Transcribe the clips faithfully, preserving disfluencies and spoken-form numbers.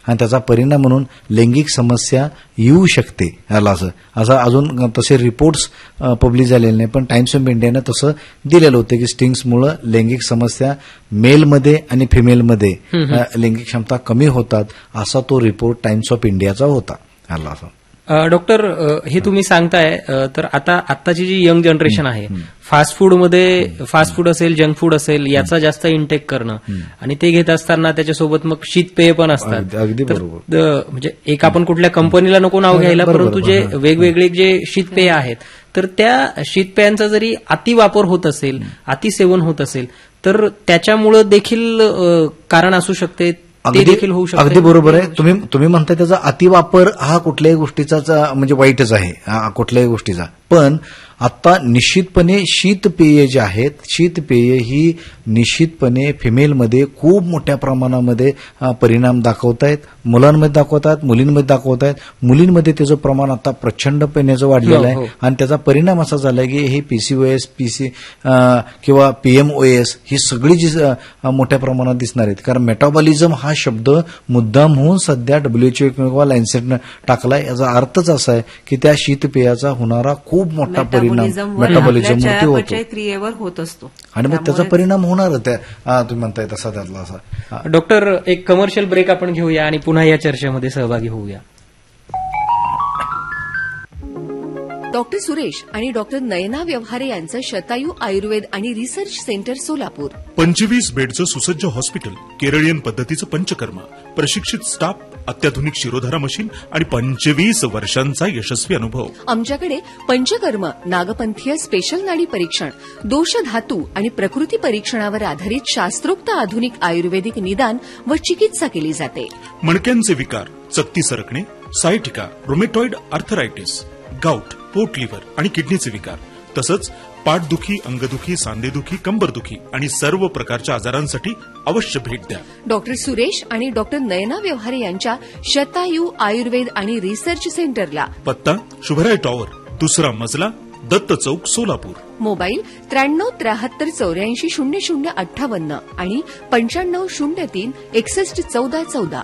आणि त्याचा परिणाम म्हणून लैंगिक समस्या येऊ शकते याला असं असं अजून तसे रिपोर्ट्स पब्लिश झालेले नाही, पण टाइम्स ऑफ इंडियानं तसं दिलेलं होतं की स्टिंग्समुळे लैंगिक समस्या मेलमध्ये आणि फिमेलमध्ये लैंगिक क्षमता कमी होतात, असा तो रिपोर्ट टाइम्स ऑफ इंडियाचा होता याला असं. डॉक्टर, हे तुम्ही सांगताय तर आता आत्ताची जी यंग जनरेशन आहे, फास्ट फूडमध्ये फास्ट फूड असेल, जंक फूड असेल, याचा जास्त इंटेक करणं आणि ते घेत असताना त्याच्यासोबत मग शीतपेय पण असतात. अगदी बरोबर. म्हणजे एक आपण कुठल्या कंपनीला नको नाव घ्यायला, परंतु जे वेगवेगळे जे शीतपेय आहेत, तर त्या शीतपेयांचा जरी अतिवापर होत असेल, अतिसेवन होत असेल, तर त्याच्यामुळं देखील कारण असू शकते, ते देखील होऊ शकते. अगदी बरोबर आहे. तुम्ही तुम्ही म्हणताय त्याचा अतिवापर हा कुठल्याही गोष्टीचा म्हणजे वाईटच आहे, कुठल्याही गोष्टीचा. पण आता निश्चितपणे शीतपेय जे आहेत, शीतपेय ही निश्चितपणे फिमेलमध्ये खूप मोठ्या प्रमाणामध्ये परिणाम दाखवत आहेत, मुलांमध्ये दाखवतात, मुलींमध्ये दाखवत आहेत. मुलींमध्ये त्याचं प्रमाण आता प्रचंडपणे वाढलेलं आहे आणि त्याचा परिणाम असा झाला की हे पीसीओएस पीसी किंवा पीएमओएस ही सगळी जी मोठ्या प्रमाणात दिसणार आहेत. कारण मेटाबॉलिझम हा शब्द मुद्दाम होऊन सध्या डब्ल्यूएचओ किंवा लायन्सेटनं टाकलाय. याचा अर्थच असा आहे की त्या शीतपेयाचा होणारा खूप मोठा परिणाम मेटाबॉलिझमवरती होतो, क्रियेवर होत असतो आणि मग त्याचा परिणाम होणार त्या तुम्ही म्हणताय तसा त्यातला असा. डॉक्टर, एक कमर्शियल ब्रेक आपण घेऊया आणि पुन्हा या चर्चेमध्ये सहभागी होऊया. डॉक्टर सुरेश आणि डॉक्टर नयना व्यवहारे यांचं शतायू आयुर्वेद आणि रिसर्च सेंटर सोलापूर. पंचवीस बेडचं सुसज्ज हॉस्पिटल, केरळियन पद्धतीचं पंचकर्म, प्रशिक्षित स्टाफ, अत्याधुनिक शिरोधारा मशीन आणि पंचवीस वर्षांचा यशस्वी अनुभव. आमच्याकडे पंचकर्म, नागपंथीय स्पेशल नाडी परीक्षण, दोष धातू आणि प्रकृती परीक्षणावर आधारित शास्त्रोक्त आधुनिक आयुर्वेदिक निदान व चिकित्सा केली जाते. मणक्यांचे विकार, चकती सरकणे, सायटिका, रोमेटॉइड आर्थरायटिस, गाऊट, पोट लिव्हर आणि किडनीचे विकार, तसंच पाठदुखी, अंगदुखी, सांधेदुखी, कंबरदुखी आणि सर्व प्रकारच्या आजारांसाठी अवश्य भेट द्या. डॉक्टर सुरेश आणि डॉक्टर नयना व्यवहारे यांच्या शतायू आयुर्वेद आणि रिसर्च सेंटरला. पत्ता शुभराय टॉवर, दुसरा मजला, दत्त चौक, सोलापूर. मोबाईल त्र्याण्णव त्र्याहत्तर चौऱ्याऐंशी शून्य शून्य अठ्ठावन्न आणि पंच्याण्णव शून्य तीन एकसष्ट चौदा चौदा.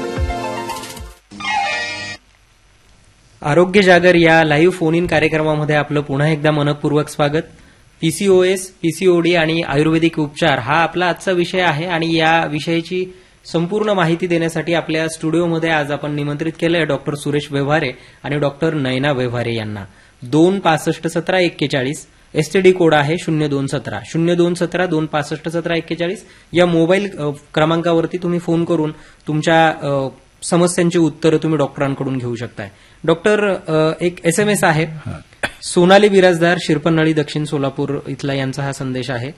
आरोग्य जागर या लाईव्ह फोन इन कार्यक्रमामध्ये आपलं पुन्हा एकदा मनपूर्वक स्वागत. पीसीओएस, पीसीओडी आणि आयुर्वेदिक उपचार हा आपला आजचा विषय आहे आणि या विषयाची संपूर्ण माहिती देण्यासाठी आपल्या स्टुडिओमध्ये आज आपण निमंत्रित केलंय डॉक्टर सुरेश व्यवहारे आणि डॉक्टर नयना व्यवहारे यांना. दोन पासष्ट सतरा एक्केचाळीस एसटीडी कोड आहे शून्य दोन सतरा शून्य दोन सतरा दोन पासष्ट सतरा एक्केचाळीस या मोबाईल क्रमांकावरती तुम्ही फोन करून तुमच्या समस्यांची उत्तरं तुम्ही डॉक्टरांकडून घेऊ शकताय. डॉक्टर, एक एसएमएस आहे. सोनाली बिराजदार, शिरपनळी, दक्षिण सोलापूर इथला यांचा हा संदेश आहे.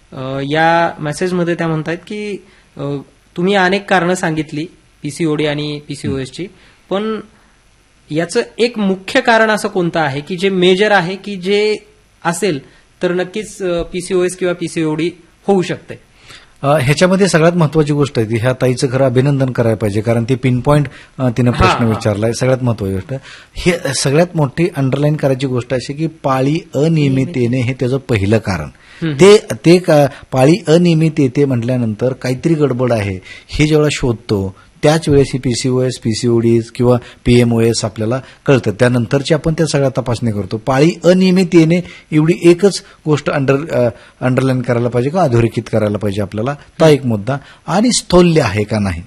या मेसेजमध्ये त्या म्हणतात की तुम्ही अनेक कारणं सांगितली पीसीओडी आणि पीसीओएसची, पण याचं एक मुख्य कारण असं कोणतं आहे की जे मेजर आहे की जे असेल तर नक्कीच पीसीओएस किंवा पीसीओडी होऊ शकते? ह्याच्यामध्ये सगळ्यात महत्वाची गोष्ट आहे ती ह्या ताईचं खरं अभिनंदन करायला पाहिजे, कारण ती पिन पॉईंट तिनं प्रश्न विचारलाय. सगळ्यात महत्वाची गोष्ट हे सगळ्यात मोठी अंडरलाईन करायची गोष्ट अशी की पाळी अनियमित येणे हे त्याचं पहिलं कारण. ते ते पाळी अनियमित येते म्हटल्यानंतर काहीतरी गडबड आहे हे जेव्हा शोधतो त्याच वेळेस ही पीसीओएस, पीसीओडी किंवा पीएमओएस आपल्याला कळतं. त्यानंतरची आपण त्या सगळ्या तपासणी करतो. पाळी अनियमित येणे एवढी एकच गोष्ट अंडर अंडरलाईन करायला पाहिजे किंवा अधोरेखित करायला पाहिजे आपल्याला, तो एक मुद्दा. आणि स्थौल्य आहे का नाही.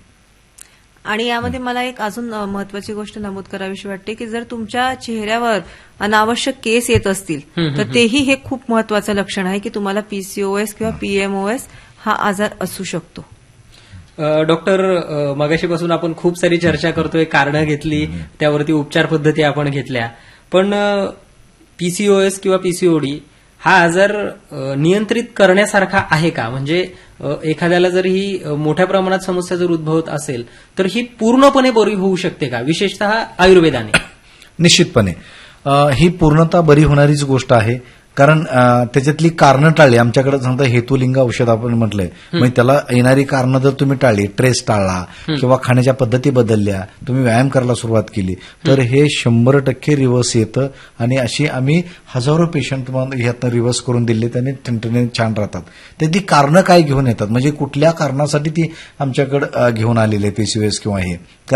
आणि यामध्ये मला एक अजून महत्वाची गोष्ट नमूद करावीशी वाटते की जर तुमच्या चेहऱ्यावर अनावश्यक केस येत असतील तर तेही हे खूप महत्वाचं लक्षण आहे की तुम्हाला पीसीओएस किंवा पीएमओएस हा आजार असू शकतो. डॉक्टर, मगाशीपासून आपण खूप सारी चर्चा करतोय, कारणं घेतली, त्यावरती उपचार पद्धती आपण घेतल्या, पण पीसीओएस किंवा पीसीओडी हा आजार नियंत्रित करण्यासारखा आहे का? म्हणजे एखाद्याला जर ही मोठ्या प्रमाणात समस्या जर उद्भवत असेल तर ही पूर्णपणे बरी होऊ शकते का, विशेषतः आयुर्वेदाने? निश्चितपणे ही पूर्णतः बरी होणारीच गोष्ट आहे, कारण त्याच्यातली कारणं टाळली. आमच्याकडे समजा हेतुलिंग औषध आपण म्हटलंय, मग त्याला येणारी कारणं जर तुम्ही टाळली, ट्रेस टाळला किंवा खाण्याच्या पद्धती बदलल्या, तुम्ही व्यायाम करायला सुरुवात केली तर हे शंभर टक्के रिव्हर्स येतं. आणि अशी आम्ही हजारो पेशंट तुम्हाला ह्यातनं रिव्हर्स करून दिले, त्याने ठणठणीत छान राहतात. तर ती कारणं काय घेऊन येतात, म्हणजे कुठल्या कारणासाठी ती आमच्याकडे घेऊन आलेली आहे पीसीओएस किंवा हे